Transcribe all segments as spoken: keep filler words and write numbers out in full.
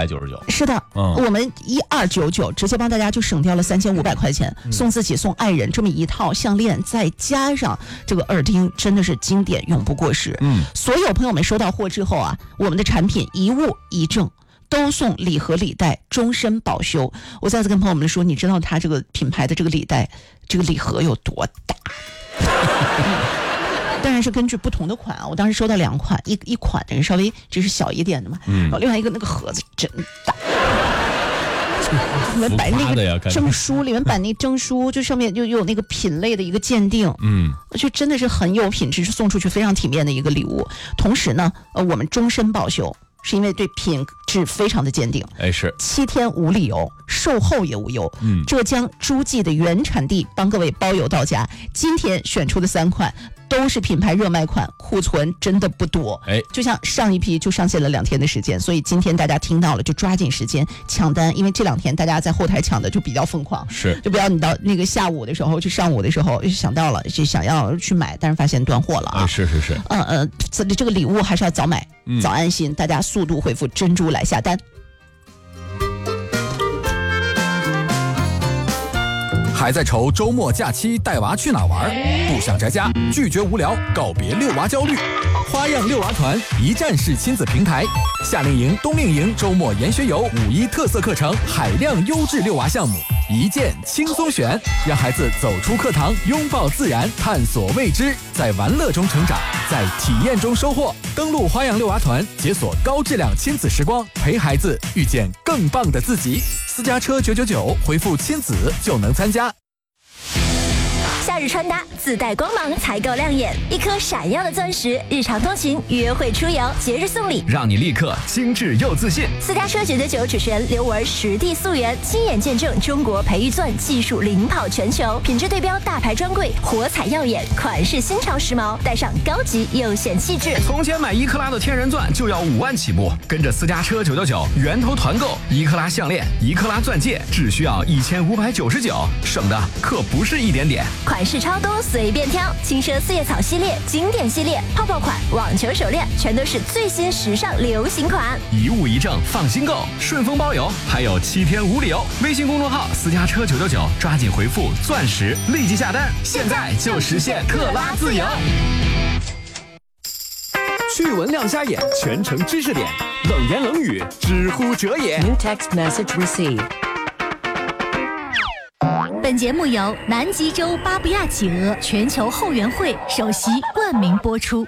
百九十九。 是的，嗯，我们一二九九直接帮大家就省掉了三千五百块钱，嗯，送自己送爱人这么一套项链，再加上这个耳钉，真的是经典，永不过时。嗯，所有朋友们收到货之后啊，我们的产品一物一证。都送礼盒礼袋，终身保修。我再次跟朋友们说，你知道它这个品牌的这个礼袋，这个礼盒有多大？当然是根据不同的款啊。我当时收到两款，一一款的稍微只是小一点的嘛，嗯，另外一个那个盒子真大。里面摆那个证书，里面摆那证书，就上面就有那个品类的一个鉴定，嗯，就真的是很有品质，是送出去非常体面的一个礼物。同时呢，呃，我们终身保修。是因为对品质非常的坚定， 哎，是七天无理由，售后也无忧。嗯，浙江诸暨的原产地帮各位包邮到家。今天选出的三款都是品牌热卖款，库存真的不多。哎，就像上一批就上线了两天的时间，所以今天大家听到了就抓紧时间抢单，因为这两天大家在后台抢的就比较疯狂， 是就不要你到那个下午的时候，去上午的时候想到了就想要去买，但是发现断货了啊！ 哎、是是是， 嗯呃，这这个礼物还是要早买，嗯、早安心，大家速度回复珍珠来下单。 还在愁周末假期带娃去哪玩？不想宅家，拒绝无聊，告别遛娃焦虑。花样遛娃团一站式亲子平台，夏令营、冬令营、周末研学游、五一特色课程、海量优质遛娃项目，一键轻松选，让孩子走出课堂，拥抱自然，探索未知，在玩乐中成长，在体验中收获。登录花样遛娃团，解锁高质量亲子时光，陪孩子遇见更棒的自己。私家车九九九，回复亲子就能参加。 夏日穿搭自带光芒才够亮眼，一颗闪耀的钻石，日常通勤、约会出游、节日送礼， 让你立刻精致又自信。 私家车九九九主持人刘文实地溯源，亲眼见证中国培育钻技术领跑全球，品质对标大牌专柜，火彩耀眼，款式新潮时髦，带上高级又显气质。 从前买一克拉的天然钻就要五万起步，跟着私家车九九九源头团购，一克拉项链、一克拉钻戒只需要一千五百九十九，省的可不是一点点。 款式超多，随便挑，轻奢四叶草系列、经典系列、泡泡款、网球手链，全都是最新时尚流行款， 一物一证，放心购，顺丰包邮，还有七天无理由。微信公众号私家车九九九，抓紧回复钻石，立即下单，现在就实现克拉自由。趣闻亮瞎眼，全程知识点，冷言冷语，知乎者也。 New text message received。 本节目由南极洲巴布亚企鹅全球后援会首席冠名播出。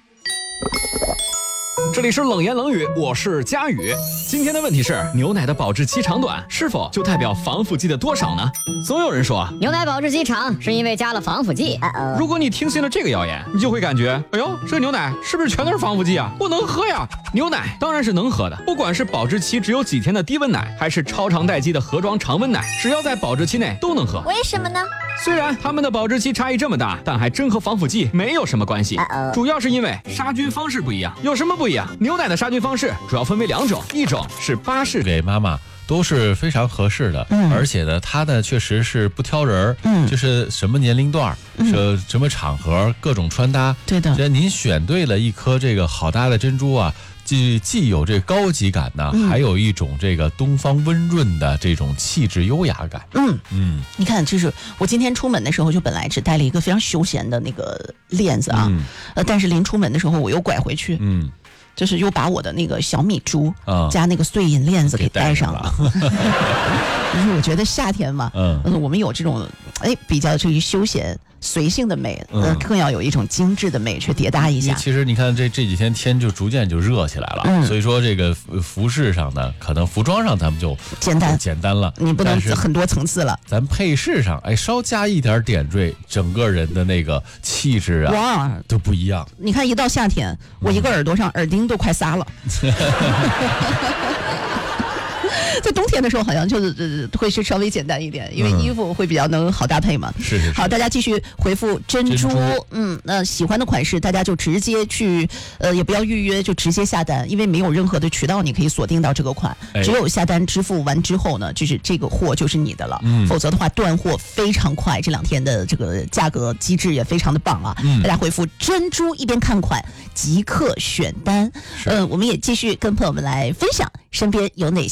这里是冷言冷语，我是佳宇。今天的问题是，牛奶的保质期长短是否就代表防腐剂的多少呢？总有人说牛奶保质期长是因为加了防腐剂。 如果你听信了这个谣言，你就会感觉，哎呦，这牛奶是不是全都是防腐剂啊？不能喝呀！牛奶当然是能喝的，不管是保质期只有几天的低温奶，还是超长待机的盒装常温奶，只要在保质期内都能喝。 为什么呢？ 虽然它们的保质期差异这么大，但还真和防腐剂没有什么关系。主要是因为杀菌方式不一样。有什么不一样？牛奶的杀菌方式主要分为两种，一种是巴氏给妈妈都是非常合适的，嗯、而且呢，它呢确实是不挑人，嗯，就是什么年龄段，嗯、什么场合，各种穿搭， 对的。 只要您选对了一颗这个好搭的珍珠啊，既既有这高级感呢，嗯、还有一种这个东方温润的这种气质优雅感。 嗯嗯，你看，就是我今天出门的时候，就本来只带了一个非常休闲的那个链子啊，嗯、呃，但是临出门的时候我又拐回去，嗯。就是又把我的那个小米珠、嗯、加那个碎银链子给戴上了，就是我觉得夏天嘛，嗯，我们有这种哎比较这个休闲随性的美，嗯、呃，更要有一种精致的美去叠搭一下。 其实你看这这几天天就逐渐就热起来了，嗯、所以说这个服饰上呢，可能服装上咱们就简单简单了， 你不能很多层次了。 咱配饰上哎稍加一点点缀，整个人的那个气质啊，哇，都不一样。 你看一到夏天，我一个耳朵上耳钉都快撒了。在冬天的时候好像就是会是稍微简单一点，因为衣服会比较能好搭配嘛。 是是是。 好，大家继续回复珍珠，珍珠嗯，那喜欢的款式大家就直接去，呃，也不要预约，就直接下单，因为没有任何的渠道你可以锁定到这个款，哎、只有下单支付完之后呢，就是这个货就是你的了。嗯。否则的话断货非常快，这两天的这个价格机制也非常的棒啊。嗯。大家回复珍珠，一边看款即刻选单。嗯、呃，我们也继续跟朋友们来分享身边有哪些。